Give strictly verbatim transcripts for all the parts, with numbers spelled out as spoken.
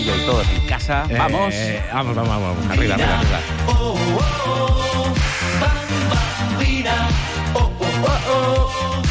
estudio y todos en casa. Eh, Vamos. Vamos, vamos, vamos. Arriba, arriba, arriba. Oh, oh, oh, bambina. Oh, oh, oh, oh,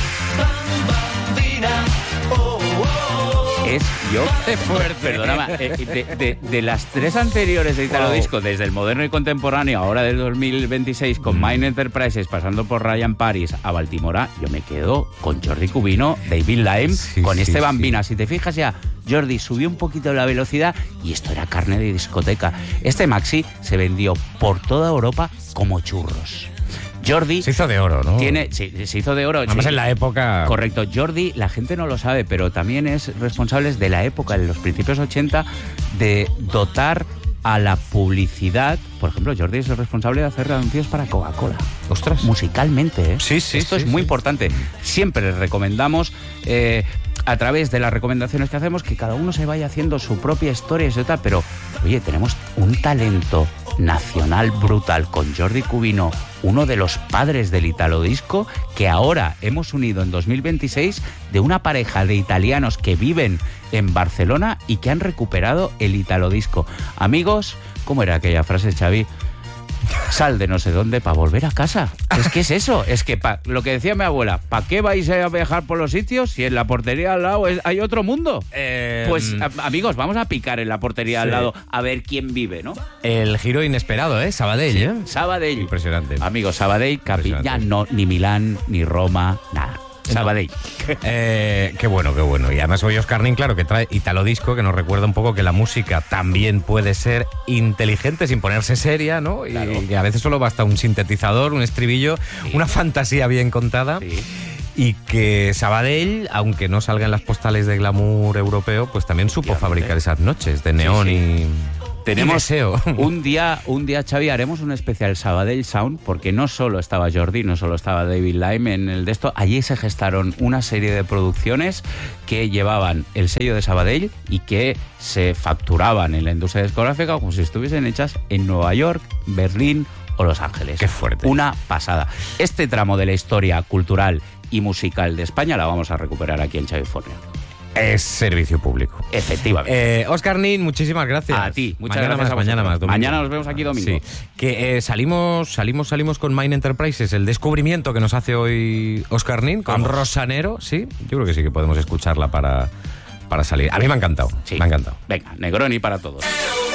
bambina. Oh, oh, oh. Es yo. ¡Qué fuerte! Perdóname, eh, de, de, de las tres anteriores de Italo Wow. Disco, desde el moderno y contemporáneo, ahora del dos mil veintiséis, con Mind Enterprises, pasando por Ryan Paris a Baltimora, yo me quedo con Jordi Cubino, David Lime, Sí, con sí, este sí. Bambina. Si te fijas ya, Jordi subió un poquito la velocidad y esto era carne de discoteca. Este maxi se vendió por toda Europa como churros. Jordi Se hizo de oro, ¿no? tiene, sí, se hizo de oro. Además sí. en la época... Correcto. Jordi, la gente no lo sabe, pero también es responsable de la época, en los principios ochenta, de dotar a la publicidad. Por ejemplo, Jordi es el responsable de hacer anuncios para Coca-Cola. Ostras. Musicalmente, ¿eh? Sí, sí, Esto sí, es muy sí. importante. Siempre les recomendamos, eh, a través de las recomendaciones que hacemos, que cada uno se vaya haciendo su propia historia y tal, pero, oye, tenemos un talento nacional brutal con Jordi Cubino, uno de los padres del Italo Disco, que ahora hemos unido en dos mil veintiséis de una pareja de italianos que viven en Barcelona y que han recuperado el Italo Disco. Amigos, ¿cómo era aquella frase, Xavi? Sal de no sé dónde para volver a casa. Es que es eso, es que pa, lo que decía mi abuela, ¿para qué vais a viajar por los sitios si en la portería al lado es, hay otro mundo? Eh, Pues a, amigos, vamos a picar en la portería al sí. lado a ver quién vive, ¿no? El giro inesperado, ¿eh? Sabadell, ¿eh? Sabadell. Impresionante. Amigos, Sabadell, capi, ya Impresionante. no, ni Milán, ni Roma, nada. Sabadell. Eh, qué bueno, qué bueno. Y además hoy Oscar Nin, claro, que trae Italo Disco, que nos recuerda un poco que la música también puede ser inteligente sin ponerse seria, ¿no? Y Claro. que a veces solo basta un sintetizador, un estribillo, Sí. una fantasía bien contada. Sí. Y que Sabadell, aunque no salga en las postales de glamour europeo, pues también supo Efectivamente. fabricar esas noches de neón Sí, sí. y... Tenemos y deseo. un día, un día, Xavi, haremos un especial Sabadell Sound, porque no solo estaba Jordi, no solo estaba David Lime en el de esto, allí se gestaron una serie de producciones que llevaban el sello de Sabadell y que se facturaban en la industria discográfica como si estuviesen hechas en Nueva York, Berlín o Los Ángeles. Qué fuerte. Una pasada. Este tramo de la historia cultural y musical de España la vamos a recuperar aquí en Xavifornia. Es servicio público. Efectivamente. Eh, Oscar Nin, muchísimas gracias. A ti, muchas mañana gracias Más, a mañana vosotros. más, domingo. Mañana nos vemos aquí domingo. Sí. Que eh, salimos, salimos, salimos con Mind Enterprises, el descubrimiento que nos hace hoy Oscar Nin, con Vamos. Rosanero, ¿sí? Yo creo que sí que podemos escucharla para, para salir. A mí me ha encantado, Sí. me ha encantado. Venga, Negroni para todos.